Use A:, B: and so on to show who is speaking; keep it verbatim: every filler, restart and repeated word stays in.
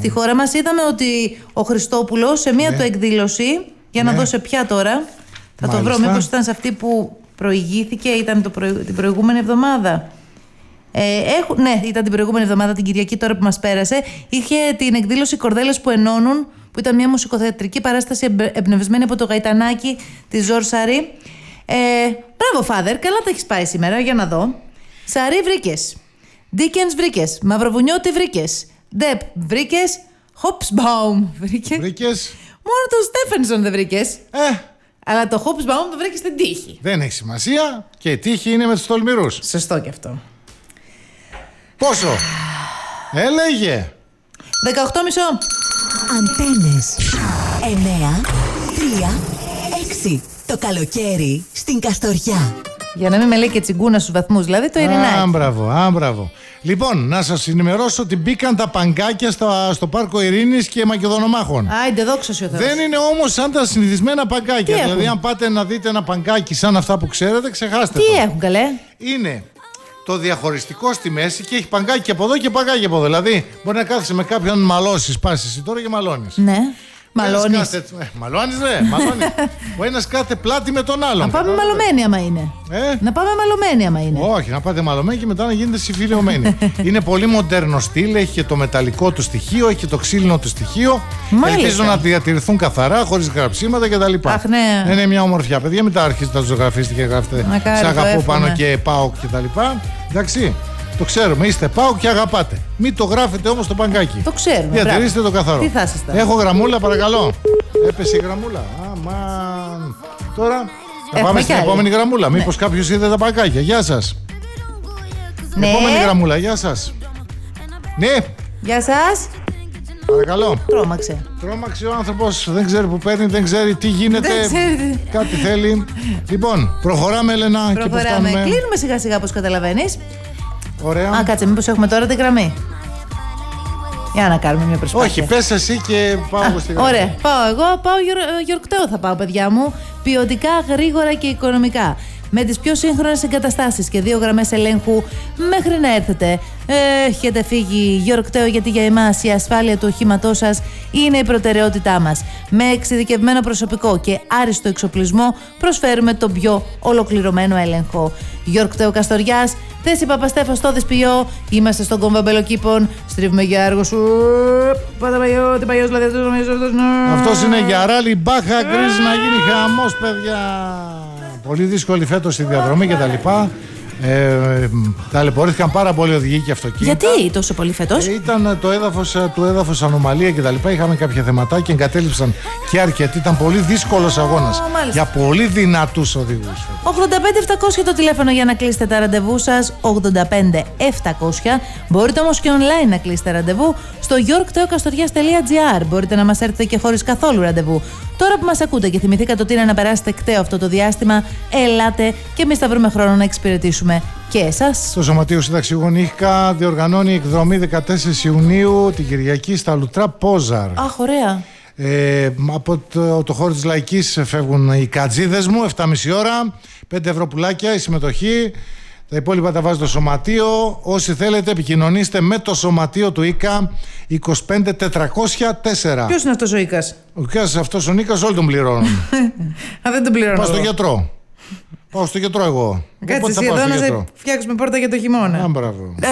A: στη χώρα μας. Είδαμε ότι ο Χριστόπουλος σε μία
B: ναι.
A: του εκδήλωση, για να
B: ναι.
A: δω σε ποια τώρα, θα
B: Μάλιστα.
A: το βρω, μήπως ήταν σε αυτή που προηγήθηκε, ήταν το προη... την προηγούμενη εβδομάδα. Ε, έχω... Ναι, ήταν την προηγούμενη εβδομάδα, την Κυριακή τώρα που μας πέρασε. Είχε την εκδήλωση Κορδέλες που ενώνουν, που ήταν μια μουσικοθεατρική παράσταση εμπνευσμένη από το γαϊτανάκι της Ζορ Σαρή. Ε, μπράβο, Φάδερ, καλά τα έχεις πάει σήμερα, για να δω. Σαρή βρήκες. Ντίκενς βρήκες. Μαυροβουνιώτη βρήκες. Ντεπ βρήκες. Χόπσμπαουμ βρήκες.
B: Βρήκες.
A: Μόνο τον Στέφενσον δεν βρήκες.
B: Ε.
A: Αλλά το Χόπσμπαουμ το βρήκες στην τύχη.
B: Δεν έχει σημασία και η τύχη είναι με τους τολμηρούς.
A: Σωστό κι αυτό.
B: Πόσο? Έλεγε.
A: δεκαοκτώ μισό.
C: Αντένες. εννέα, τρία, έξι. Το καλοκαίρι στην Καστοριά.
A: Για να μην με λέει και τσιγκούνα στους βαθμούς, δηλαδή το Ειρηνάκι.
B: Άμπραβο, άμπραβο. Λοιπόν, να σας ενημερώσω ότι μπήκαν τα παγκάκια στο, στο πάρκο Ειρήνης και Μακεδονομάχων.
A: Άιντε, δόξα σου ο Θεός.
B: Δεν είναι όμως σαν τα συνηθισμένα παγκάκια.
A: Τι
B: Δηλαδή,
A: έχουν?
B: αν πάτε να δείτε ένα παγκάκι σαν αυτά που ξέρετε, ξεχάστε
A: Τι
B: το.
A: έχουν, καλέ?
B: Είναι το διαχωριστικό στη μέση και έχει παγκάκι από εδώ και παγκάκι από εδώ. Δηλαδή, μπορεί να κάθεσαι με κάποιον να μαλώσεις. Πας εσύ τώρα και μαλώνεις.
A: Ναι. Μαλώνεις.
B: Ε, μαλώνεις, ρε. Μαλώνεις. Ο ένας κάθεται πλάτη με τον άλλον.
A: Να πάμε μαλωμένοι άμα είναι.
B: Ε?
A: Να πάμε μαλωμένοι άμα είναι.
B: Όχι, να πάτε μαλωμένοι και μετά να γίνετε συμφιλειωμένοι. Είναι πολύ μοντέρνο στυλ, έχει και το μεταλλικό του στοιχείο, έχει και το ξύλινο του στοιχείο.
A: Μάλιστα.
B: Ελπίζω να διατηρηθούν καθαρά, χωρίς γραψίματα κτλ.
A: Αχ, ναι.
B: Είναι μια ομορφιά. Παιδιά, μην τα αρχίσετε να ζωγραφίσετε και γράφετε
A: Μακάρι,
B: σε
A: το
B: αγαπώ
A: εύχομαι.
B: πάνω και πάω κτλ. Εντάξει. Το ξέρουμε, είστε πάω και αγαπάτε. Μην το γράφετε όμως στο παγκάκι.
A: Το ξέρουμε.
B: Διατηρήστε
A: μπράβο.
B: το καθαρό.
A: Τι θα ήσασταν?
B: Έχω γραμμούλα, παρακαλώ. Έπεσε η γραμμούλα. Αμάν. Τώρα θα
A: Έχουμε
B: πάμε
A: κι
B: στην
A: άλλη.
B: επόμενη γραμμούλα. Μήπως κάποιος είδε τα παγκάκια. Γεια σας.
A: Ναι.
B: Επόμενη γραμμούλα, γεια σας. Ναι,
A: Γεια σας.
B: παρακαλώ.
A: Τρώμαξε.
B: Τρόμαξε ο άνθρωπος, δεν ξέρει που παίρνει, δεν ξέρει τι γίνεται.
A: Δεν ξέρει.
B: Κάτι θέλει. Λοιπόν, προχωράμε, Έλενα, και που
A: Προχωράμε.
B: φτάνουμε.
A: Κλείνουμε σιγά σιγά, όπως καταλαβαίνεις.
B: Ωραία.
A: Α, κάτσε, μήπως έχουμε τώρα τη γραμμή. Για να κάνουμε μια προσπάθεια.
B: Όχι, πες εσύ και πάω εγώ στη γραμμή.
A: Ωραία, πάω εγώ, πάω γιορ- γιορκτέο θα πάω, παιδιά μου. Ποιοτικά, γρήγορα και οικονομικά. Με τις πιο σύγχρονες εγκαταστάσεις και δύο γραμμές ελέγχου μέχρι να έρθετε. Έχετε φύγει γιορκτέο, γιατί για εμάς η ασφάλεια του οχήματός σας είναι η προτεραιότητά μας. Με εξειδικευμένο προσωπικό και άριστο εξοπλισμό προσφέρουμε τον πιο ολοκληρωμένο έλεγχο. Γιορκτέο Καστοριάς, θέση Παπαστέφα στο Δεσποιό. Είμαστε στον κόμβο Αμπελοκήπων. Στρίβουμε για άργο σου. Πάτα παγιό, τι παγιός δηλαδή αυτός νομίζω αυτός.
B: Αυτός είναι για ράλι, μπάχα, γκρίζ, να γίνει χαμός, παιδιά. Πολύ δύσκολη φέτος στη διαδρομή και τα λοιπά. Ε, ταλαιπωρήθηκαν πάρα πολλοί οδηγοί και αυτοκίνητα.
A: Γιατί τόσο πολύ φέτος?
B: Ε, ήταν το έδαφος, το έδαφος ανομαλία και τα λοιπά. Είχαμε κάποια θεματάκια και εγκατέλειψαν και αρκετοί. Ήταν πολύ δύσκολος αγώνας
A: μάλιστα.
B: για πολύ δυνατούς οδηγούς.
A: ογδόντα πέντε επτακόσια το τηλέφωνο για να κλείσετε τα ραντεβού σας. ογδόντα πέντε επτακόσια. Μπορείτε όμως και online να κλείσετε ραντεβού στο yorkteokastorias τελεία gr. Μπορείτε να μας έρθετε και χωρίς καθόλου ραντεβού. Τώρα που μας ακούτε και θυμηθήκατε ότι είναι να περάσετε κταίο αυτό το διάστημα, ελάτε και εμείς θα βρούμε χρόνο να εξυπηρετήσουμε και εσάς.
B: Το Σωματείο Συνταξιούχων Ίχκα διοργανώνει εκδρομή δεκατέσσερις Ιουνίου την Κυριακή στα Λουτρά Πόζαρ.
A: Αχ, ωραία.
B: Ε, από το, το χώρο της Λαϊκής φεύγουν οι κατζίδες μου, επτά και μισή ώρα, πέντε ευρώ πουλάκια η συμμετοχή. Τα υπόλοιπα τα βάζει το Σωματείο. Όσοι θέλετε, επικοινωνήστε με το Σωματείο του Ίκα είκοσι πέντε τετρακόσια τέσσερα.
A: Ποιος είναι αυτός ο Ίκας?
B: Ο Ίκας, αυτός ο Νίκας, όλοι τον πληρώνουν.
A: Α, δεν τον πληρώνω.
B: Πάω στο
A: εγώ.
B: γιατρό. Πάω στο γιατρό εγώ.
A: Κάτσε
B: Οπότε θα
A: εσύ
B: πάω
A: εδώ
B: στο
A: να σε
B: γιατρό.
A: φτιάξουμε πόρτα για το χειμώνα.
B: Α, μπράβο.